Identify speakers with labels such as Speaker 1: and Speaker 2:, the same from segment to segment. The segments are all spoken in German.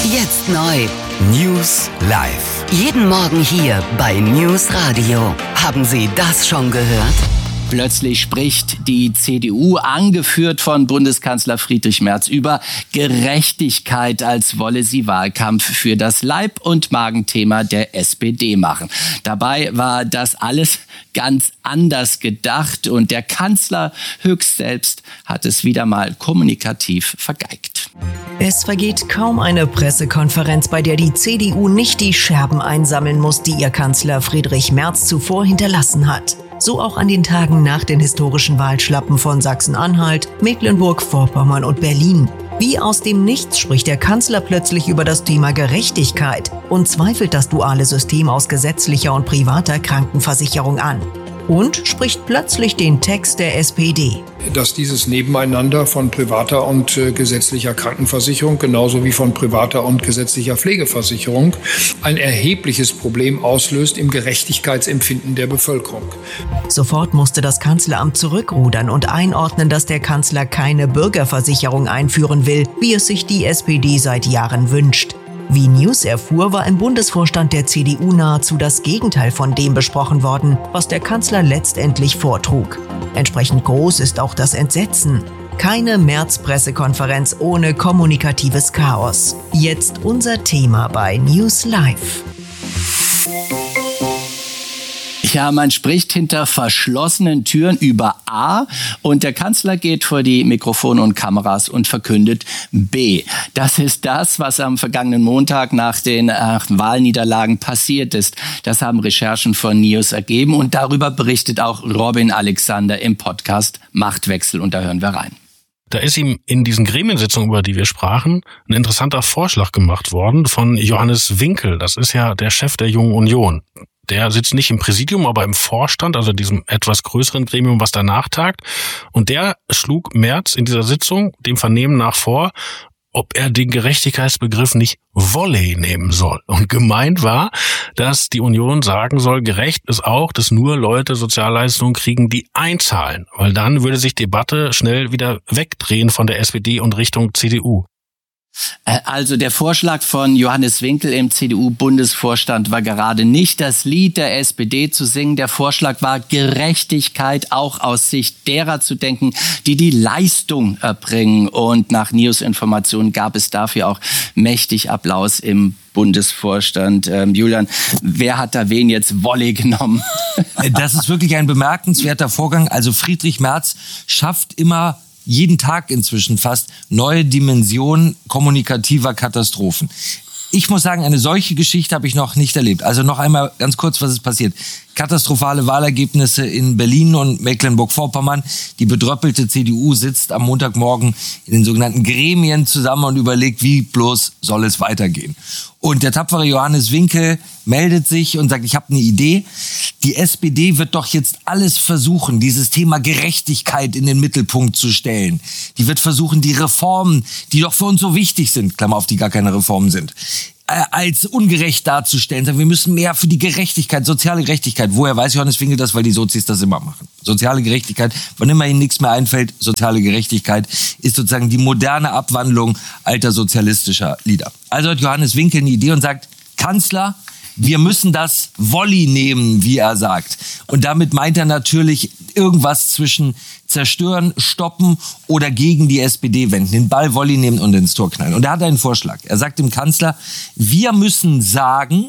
Speaker 1: Jetzt neu.
Speaker 2: News live.
Speaker 1: Jeden Morgen hier bei News Radio. Haben Sie das schon gehört?
Speaker 3: Plötzlich spricht die CDU, angeführt von Bundeskanzler Friedrich Merz, über Gerechtigkeit, als wolle sie Wahlkampf für das Leib- und Magenthema der SPD machen. Dabei war das alles ganz anders gedacht und der Kanzler höchst selbst hat es wieder mal kommunikativ vergeigt.
Speaker 4: Es vergeht kaum eine Pressekonferenz, bei der die CDU nicht die Scherben einsammeln muss, die ihr Kanzler Friedrich Merz zuvor hinterlassen hat. So auch an den Tagen nach den historischen Wahlschlappen von Sachsen-Anhalt, Mecklenburg-Vorpommern und Berlin. Wie aus dem Nichts spricht der Kanzler plötzlich über das Thema Gerechtigkeit und zweifelt das duale System aus gesetzlicher und privater Krankenversicherung an. Und spricht plötzlich den Text der SPD.
Speaker 5: Dass dieses Nebeneinander von privater und gesetzlicher Krankenversicherung genauso wie von privater und gesetzlicher Pflegeversicherung ein erhebliches Problem auslöst im Gerechtigkeitsempfinden der Bevölkerung.
Speaker 4: Sofort musste das Kanzleramt zurückrudern und einordnen, dass der Kanzler keine Bürgerversicherung einführen will, wie es sich die SPD seit Jahren wünscht. Wie News erfuhr, war im Bundesvorstand der CDU nahezu das Gegenteil von dem besprochen worden, was der Kanzler letztendlich vortrug. Entsprechend groß ist auch das Entsetzen. Keine März-Pressekonferenz ohne kommunikatives Chaos. Jetzt unser Thema bei News Live.
Speaker 3: Ja, man spricht hinter verschlossenen Türen über A und der Kanzler geht vor die Mikrofone und Kameras und verkündet B. Das ist das, was am vergangenen Montag nach den Wahlniederlagen passiert ist. Das haben Recherchen von News ergeben und darüber berichtet auch Robin Alexander im Podcast Machtwechsel und da hören wir rein.
Speaker 6: Da ist ihm in diesen Gremiensitzungen, über die wir sprachen, ein interessanter Vorschlag gemacht worden von Johannes Winkel. Das ist ja der Chef der Jungen Union. Der sitzt nicht im Präsidium, aber im Vorstand, also diesem etwas größeren Gremium, was danach tagt. Und der schlug Merz in dieser Sitzung dem Vernehmen nach vor, ob er den Gerechtigkeitsbegriff nicht Volley nehmen soll. Und gemeint war, dass die Union sagen soll, gerecht ist auch, dass nur Leute Sozialleistungen kriegen, die einzahlen. Weil dann würde sich Debatte schnell wieder wegdrehen von der SPD und Richtung CDU.
Speaker 3: Also der Vorschlag von Johannes Winkel im CDU-Bundesvorstand war gerade nicht, das Lied der SPD zu singen. Der Vorschlag war, Gerechtigkeit auch aus Sicht derer zu denken, die die Leistung erbringen. Und nach News-Informationen gab es dafür auch mächtig Applaus im Bundesvorstand. Julian, wer hat da wen jetzt Volley genommen?
Speaker 2: Das ist wirklich ein bemerkenswerter Vorgang. Also Friedrich Merz schafft immer jeden Tag inzwischen fast neue Dimensionen kommunikativer Katastrophen. Ich muss sagen, eine solche Geschichte habe ich noch nicht erlebt. Also noch einmal ganz kurz, was ist passiert. Katastrophale Wahlergebnisse in Berlin und Mecklenburg-Vorpommern. Die bedröppelte CDU sitzt am Montagmorgen in den sogenannten Gremien zusammen und überlegt, wie bloß soll es weitergehen. Und der tapfere Johannes Winkel meldet sich und sagt, ich habe eine Idee. Die SPD wird doch jetzt alles versuchen, dieses Thema Gerechtigkeit in den Mittelpunkt zu stellen. Die wird versuchen, die Reformen, die doch für uns so wichtig sind, Klammer auf, die gar keine Reformen sind, als ungerecht darzustellen. Wir müssen mehr für die Gerechtigkeit, soziale Gerechtigkeit. Woher weiß Johannes Winkel das? Weil die Sozis das immer machen. Soziale Gerechtigkeit, wann immer ihnen nichts mehr einfällt, soziale Gerechtigkeit ist sozusagen die moderne Abwandlung alter sozialistischer Lieder. Also hat Johannes Winkel eine Idee und sagt, Kanzler, wir müssen das Volley nehmen, wie er sagt. Und damit meint er natürlich irgendwas zwischen zerstören, stoppen oder gegen die SPD wenden. Den Ball Volley nehmen und ins Tor knallen. Und er hat einen Vorschlag. Er sagt dem Kanzler, wir müssen sagen,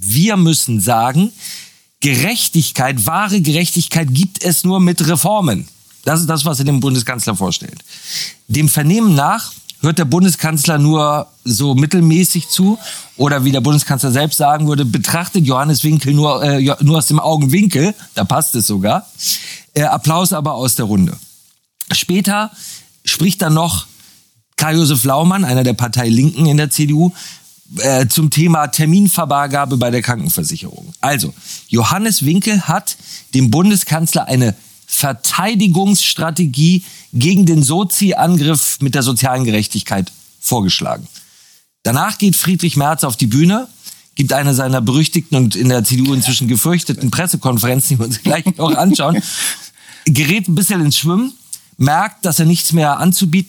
Speaker 2: Gerechtigkeit, wahre Gerechtigkeit gibt es nur mit Reformen. Das ist das, was er dem Bundeskanzler vorstellt. Dem Vernehmen nach hört der Bundeskanzler nur so mittelmäßig zu oder wie der Bundeskanzler selbst sagen würde, betrachtet Johannes Winkel nur aus dem Augenwinkel, da passt es sogar, Applaus aber aus der Runde. Später spricht dann noch Karl-Josef Laumann, einer der Partei Linken in der CDU, zum Thema Terminvergabe bei der Krankenversicherung. Also, Johannes Winkel hat dem Bundeskanzler eine Verteidigungsstrategie gegen den Sozi-Angriff mit der sozialen Gerechtigkeit vorgeschlagen. Danach geht Friedrich Merz auf die Bühne, gibt eine seiner berüchtigten und in der CDU inzwischen gefürchteten Pressekonferenzen, die wir uns gleich noch anschauen, gerät ein bisschen ins Schwimmen, merkt, dass er nichts mehr anzubieten hat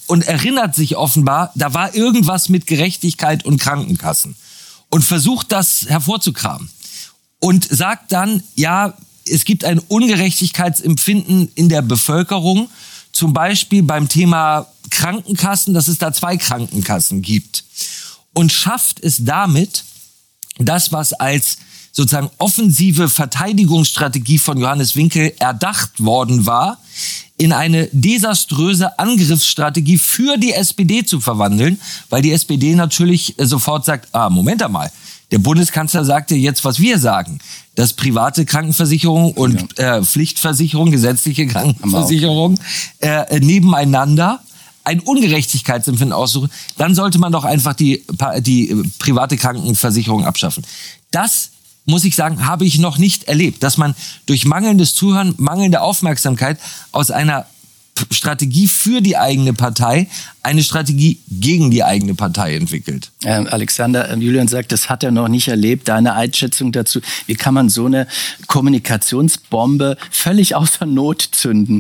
Speaker 2: und erinnert sich offenbar, da war irgendwas mit Gerechtigkeit und Krankenkassen und versucht das hervorzukramen und sagt dann, ja, es gibt ein Ungerechtigkeitsempfinden in der Bevölkerung, zum Beispiel beim Thema Krankenkassen, dass es da 2 Krankenkassen gibt und schafft es damit, das, was als sozusagen offensive Verteidigungsstrategie von Johannes Winkel erdacht worden war, in eine desaströse Angriffsstrategie für die SPD zu verwandeln, weil die SPD natürlich sofort sagt, Moment einmal, der Bundeskanzler sagte jetzt, was wir sagen, dass private Krankenversicherung und Pflichtversicherung, gesetzliche Krankenversicherung nebeneinander ein Ungerechtigkeitsempfinden aussuchen, dann sollte man doch einfach die private Krankenversicherung abschaffen. Das, muss ich sagen, habe ich noch nicht erlebt, dass man durch mangelndes Zuhören, mangelnde Aufmerksamkeit aus einer Strategie für die eigene Partei eine Strategie gegen die eigene Partei entwickelt.
Speaker 3: Alexander, Julian sagt, das hat er noch nicht erlebt. Deine Einschätzung dazu, wie kann man so eine Kommunikationsbombe völlig außer Not zünden?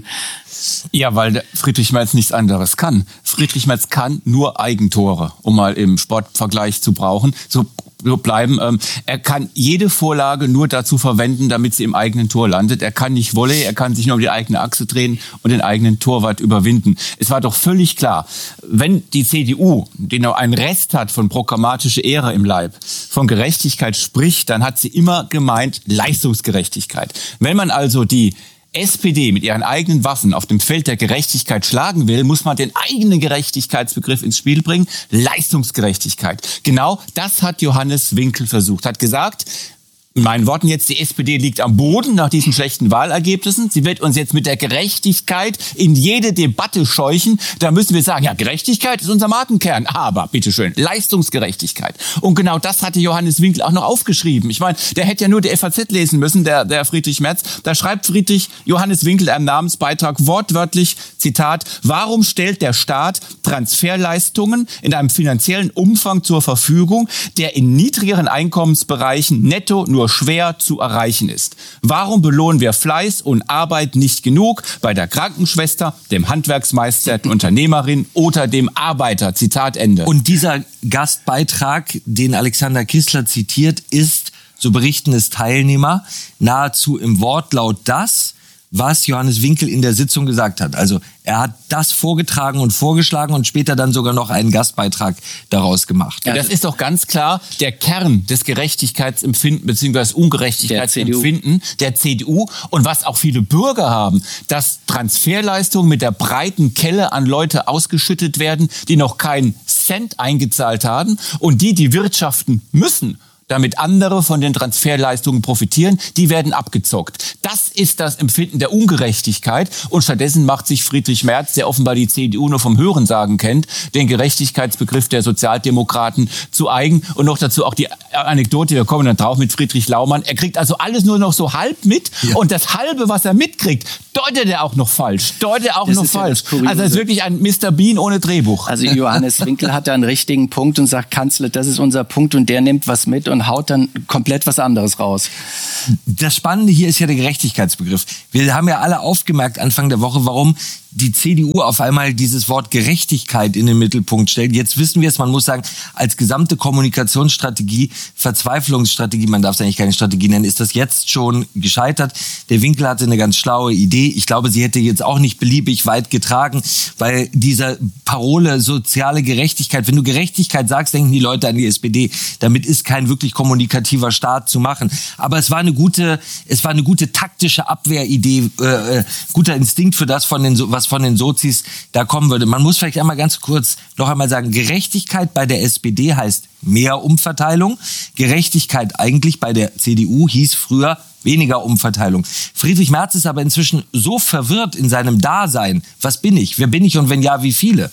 Speaker 7: Ja, weil Friedrich Merz nichts anderes kann. Friedrich Merz kann nur Eigentore, um mal im Sportvergleich zu brauchen. So bleiben. Er kann jede Vorlage nur dazu verwenden, damit sie im eigenen Tor landet. Er kann nicht Volley, er kann sich nur um die eigene Achse drehen und den eigenen Torwart überwinden. Es war doch völlig klar, wenn die CDU, die noch einen Rest hat von programmatischer Ehre im Leib, von Gerechtigkeit spricht, dann hat sie immer gemeint Leistungsgerechtigkeit. Wenn man also die SPD mit ihren eigenen Waffen auf dem Feld der Gerechtigkeit schlagen will, muss man den eigenen Gerechtigkeitsbegriff ins Spiel bringen. Leistungsgerechtigkeit. Genau das hat Johannes Winkel versucht. Hat gesagt, in meinen Worten jetzt, die SPD liegt am Boden nach diesen schlechten Wahlergebnissen. Sie wird uns jetzt mit der Gerechtigkeit in jede Debatte scheuchen. Da müssen wir sagen, ja, Gerechtigkeit ist unser Markenkern. Aber, bitteschön, Leistungsgerechtigkeit. Und genau das hatte Johannes Winkel auch noch aufgeschrieben. Ich meine, der hätte ja nur die FAZ lesen müssen, der Friedrich Merz. Da schreibt Johannes Winkel im Namensbeitrag wortwörtlich, Zitat, warum stellt der Staat Transferleistungen in einem finanziellen Umfang zur Verfügung, der in niedrigeren Einkommensbereichen netto nur schwer zu erreichen ist? Warum belohnen wir Fleiß und Arbeit nicht genug bei der Krankenschwester, dem Handwerksmeister, der Unternehmerin oder dem Arbeiter? Zitat Ende.
Speaker 2: Und dieser Gastbeitrag, den Alexander Kissler zitiert, ist, so berichten es Teilnehmer, nahezu im Wortlaut das, was Johannes Winkel in der Sitzung gesagt hat. Also er hat das vorgetragen und vorgeschlagen und später dann sogar noch einen Gastbeitrag daraus gemacht.
Speaker 7: Ja, das ist doch ganz klar der Kern des Gerechtigkeitsempfinden bzw. Ungerechtigkeitsempfinden der CDU und was auch viele Bürger haben, dass Transferleistungen mit der breiten Kelle an Leute ausgeschüttet werden, die noch keinen Cent eingezahlt haben und die wirtschaften müssen, damit andere von den Transferleistungen profitieren, die werden abgezockt. Das ist das Empfinden der Ungerechtigkeit und stattdessen macht sich Friedrich Merz, der offenbar die CDU nur vom Hörensagen kennt, den Gerechtigkeitsbegriff der Sozialdemokraten zu eigen und noch dazu auch die Anekdote, wir kommen dann drauf mit Friedrich Laumann, er kriegt also alles nur noch so halb mit und das Halbe, was er mitkriegt, deutet er auch noch falsch. Also es ist wirklich ein Mr. Bean ohne Drehbuch.
Speaker 3: Also Johannes Winkel hat da einen richtigen Punkt und sagt, Kanzler, das ist unser Punkt und der nimmt was mit und haut dann komplett was anderes raus.
Speaker 2: Das Spannende hier ist ja der Gerechtigkeitsbegriff. Wir haben ja alle aufgemerkt Anfang der Woche, warum die CDU auf einmal dieses Wort Gerechtigkeit in den Mittelpunkt stellt. Jetzt wissen wir es, man muss sagen, als gesamte Kommunikationsstrategie, Verzweiflungsstrategie, man darf es eigentlich keine Strategie nennen, ist das jetzt schon gescheitert. Der Winkel hatte eine ganz schlaue Idee. Ich glaube, sie hätte jetzt auch nicht beliebig weit getragen, weil diese Parole soziale Gerechtigkeit, wenn du Gerechtigkeit sagst, denken die Leute an die SPD. Damit ist kein wirklich kommunikativer Staat zu machen. Aber es war eine gute taktische Abwehridee, guter Instinkt für das, was von den Sozis da kommen würde. Man muss vielleicht einmal ganz kurz noch einmal sagen, Gerechtigkeit bei der SPD heißt mehr Umverteilung. Gerechtigkeit eigentlich bei der CDU hieß früher weniger Umverteilung. Friedrich Merz ist aber inzwischen so verwirrt in seinem Dasein. Was bin ich? Wer bin ich und wenn ja, wie viele?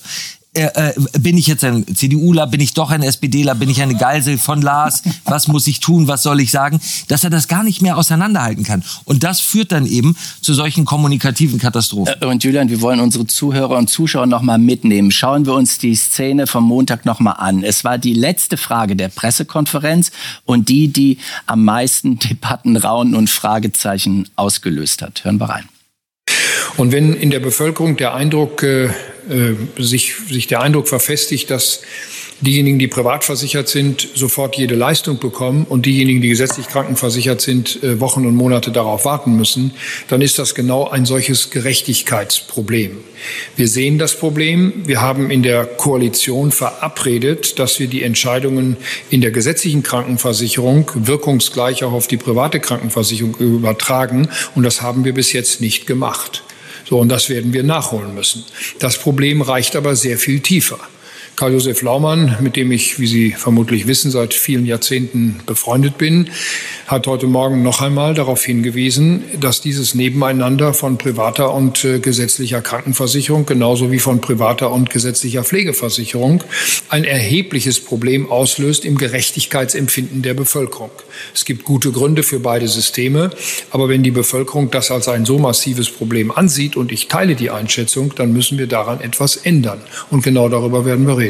Speaker 2: Bin ich jetzt ein CDUler, bin ich doch ein SPDler, bin ich eine Geisel von Lars, was muss ich tun, was soll ich sagen, dass er das gar nicht mehr auseinanderhalten kann. Und das führt dann eben zu solchen kommunikativen Katastrophen.
Speaker 3: Und Julian, wir wollen unsere Zuhörer und Zuschauer noch mal mitnehmen. Schauen wir uns die Szene vom Montag noch mal an. Es war die letzte Frage der Pressekonferenz und die am meisten Debatten, Raunen und Fragezeichen ausgelöst hat. Hören wir rein.
Speaker 5: Und wenn in der Bevölkerung der Eindruck sich der Eindruck verfestigt, dass diejenigen, die privat versichert sind, sofort jede Leistung bekommen und diejenigen, die gesetzlich krankenversichert sind, Wochen und Monate darauf warten müssen, dann ist das genau ein solches Gerechtigkeitsproblem. Wir sehen das Problem. Wir haben in der Koalition verabredet, dass wir die Entscheidungen in der gesetzlichen Krankenversicherung wirkungsgleich auch auf die private Krankenversicherung übertragen. Und das haben wir bis jetzt nicht gemacht. So, und das werden wir nachholen müssen. Das Problem reicht aber sehr viel tiefer. Karl-Josef Laumann, mit dem ich, wie Sie vermutlich wissen, seit vielen Jahrzehnten befreundet bin, hat heute Morgen noch einmal darauf hingewiesen, dass dieses Nebeneinander von privater und gesetzlicher Krankenversicherung genauso wie von privater und gesetzlicher Pflegeversicherung ein erhebliches Problem auslöst im Gerechtigkeitsempfinden der Bevölkerung. Es gibt gute Gründe für beide Systeme, aber wenn die Bevölkerung das als ein so massives Problem ansieht, und ich teile die Einschätzung, dann müssen wir daran etwas ändern. Und genau darüber werden wir reden.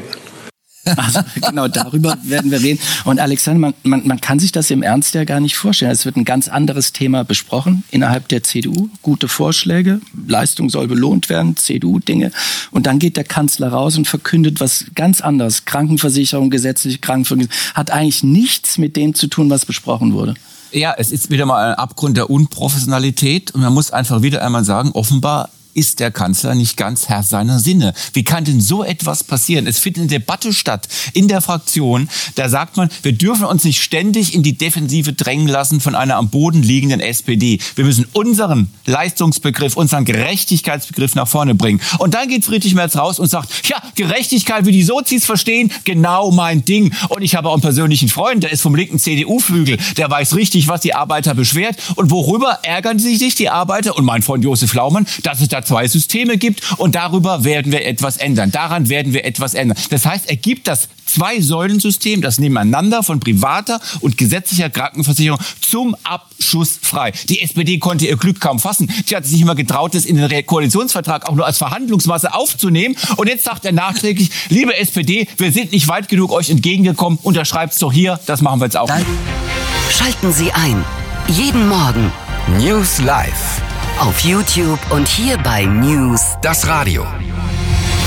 Speaker 3: Also genau darüber werden wir reden. Und Alexander, man kann sich das im Ernst ja gar nicht vorstellen. Es wird ein ganz anderes Thema besprochen innerhalb der CDU. Gute Vorschläge, Leistung soll belohnt werden, CDU-Dinge. Und dann geht der Kanzler raus und verkündet was ganz anderes. Krankenversicherung, gesetzliche Krankenversicherung, hat eigentlich nichts mit dem zu tun, was besprochen wurde.
Speaker 7: Ja, es ist wieder mal ein Abgrund der Unprofessionalität. Und man muss einfach wieder einmal sagen, offenbar ist der Kanzler nicht ganz Herr seiner Sinne. Wie kann denn so etwas passieren? Es findet eine Debatte statt in der Fraktion. Da sagt man, wir dürfen uns nicht ständig in die Defensive drängen lassen von einer am Boden liegenden SPD. Wir müssen unseren Leistungsbegriff, unseren Gerechtigkeitsbegriff nach vorne bringen. Und dann geht Friedrich Merz raus und sagt, ja, Gerechtigkeit, wie die Sozis verstehen, genau mein Ding. Und ich habe auch einen persönlichen Freund, der ist vom linken CDU-Flügel. Der weiß richtig, was die Arbeiter beschwert. Und worüber ärgern sich die Arbeiter? Und mein Freund Josef Laumann, dass es da 2 Systeme gibt, und darüber werden wir etwas ändern. Daran werden wir etwas ändern. Das heißt, er gibt das 2-Säulen-System, das Nebeneinander von privater und gesetzlicher Krankenversicherung zum Abschuss frei. Die SPD konnte ihr Glück kaum fassen. Sie hat sich nicht mal getraut, das in den Koalitionsvertrag auch nur als Verhandlungsmasse aufzunehmen. Und jetzt sagt er nachträglich, liebe SPD, wir sind nicht weit genug euch entgegengekommen, unterschreibt's doch hier, das machen wir jetzt auch.
Speaker 1: Schalten Sie ein. Jeden Morgen News Live. Auf YouTube und hier bei News, das Radio.